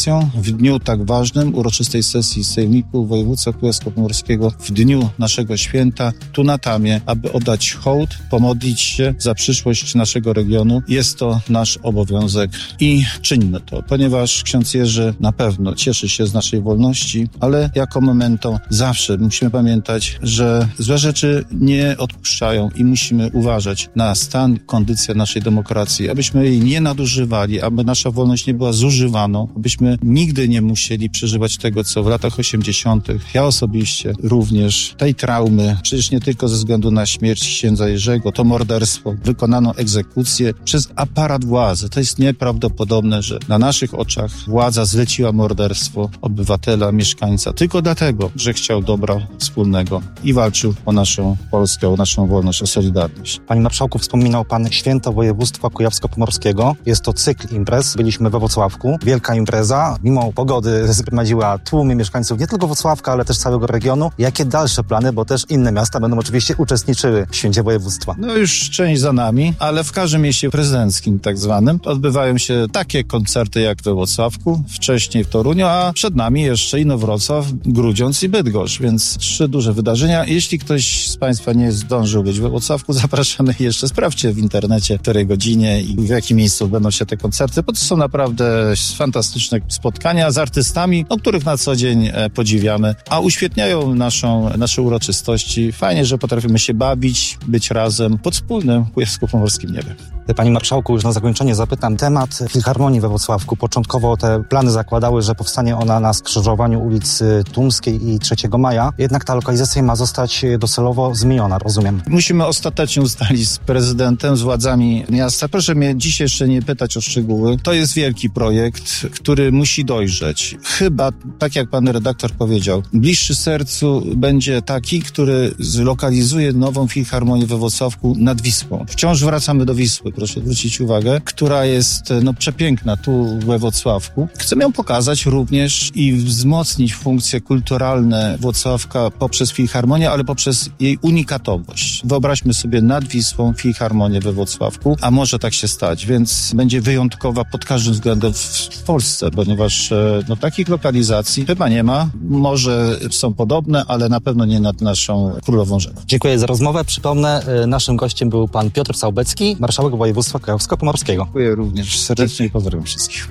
frakcją w dniu tak ważnym, uroczystej sesji Sejmiku Województwa Kujawsko-Pomorskiego, w dniu naszego święta, tu na Tamie, aby oddać hołd, pomodlić się za przyszłość naszego regionu. Jest to nasz obowiązek i czyńmy to, ponieważ ksiądz Jerzy na pewno cieszy się z naszej wolności, ale jako memento zawsze musimy pamiętać, że złe rzeczy nie odpuszczają i musimy uważać na stan, kondycję naszej demokracji, abyśmy jej nie nadużywali, aby nasza wolność nie była zużywaną, abyśmy nigdy nie musieli przeżywać tego, co w latach 80. Ja osobiście również tej traumy, przecież nie tylko ze względu na śmierć księdza Jerzego, to morderstwo, wykonaną egzekucję przez aparat władzy. To jest nieprawdopodobne, że na naszych oczach władza zleciła morderstwo obywatela, mieszkańca, tylko dlatego, że chciał dobra wspólnego i walczył o naszą Polskę, o naszą wolność, o solidarność. Panie marszałku, wspominał pan Święto Województwa Kujawsko-Pomorskiego. Jest to cykl imprez. Byliśmy we Włocławku. Wielka impreza. Mimo pogody zgromadziła tłumy mieszkańców nie tylko Włocławka, ale też całego regionu. Jakie dalsze plany, bo też inne miasta będą oczywiście uczestniczyły w Święcie Województwa? No już część za nami, ale w każdym mieście prezydenckim tak zwanym odbywają się takie koncerty jak we Włocławku, wcześniej w Toruniu, a przed nami jeszcze Inowrocław, Grudziądz i Bydgoszcz, więc 3 duże wydarzenia. Jeśli ktoś z Państwa nie zdążył być we Włocławku, zapraszamy jeszcze. Sprawdźcie w internecie, w której godzinie i w jakim miejscu będą się te koncerty, bo to są naprawdę fantastyczne spotkania z artystami, których na co dzień podziwiamy, a uświetniają nasze uroczystości. Fajnie, że potrafimy się bawić, być razem pod wspólnym kujawsko-pomorskim niebem. Panie marszałku, już na zakończenie zapytam. Temat Filharmonii we Włocławku. Początkowo te plany zakładały, że powstanie ona na skrzyżowaniu ulicy Tumskiej i 3 Maja. Jednak ta lokalizacja ma zostać docelowo zmieniona, rozumiem. Musimy ostatecznie ustalić z prezydentem, z władzami miasta. Proszę mnie dziś jeszcze nie pytać o szczegóły. To jest wielki projekt, który musi dojrzeć. Chyba, tak jak pan redaktor powiedział, bliższy sercu będzie taki, który zlokalizuje nową Filharmonię we Włocławku nad Wisłą. Wciąż wracamy do Wisły, proszę zwrócić uwagę, która jest przepiękna tu we Włocławku. Chcemy ją pokazać również i wzmocnić funkcje kulturalne Włocławka poprzez Filharmonię, ale poprzez jej unikatowość. Wyobraźmy sobie nad Wisłą Filharmonię we Włocławku, a może tak się stać, więc będzie wyjątkowa pod każdym względem w Polsce, ponieważ takich lokalizacji chyba nie ma. Może są podobne, ale na pewno nie nad naszą Królową Rzeką. Dziękuję za rozmowę. Przypomnę, naszym gościem był pan Piotr Saubecki, marszałek województwa kujawsko-pomorskiego. Dziękuję również serdecznie i pozdrawiam wszystkich.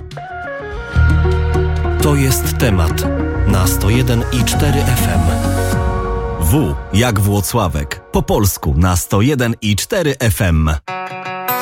To jest temat na 101,4 FM. W jak Włocławek. Po polsku na 101,4 FM.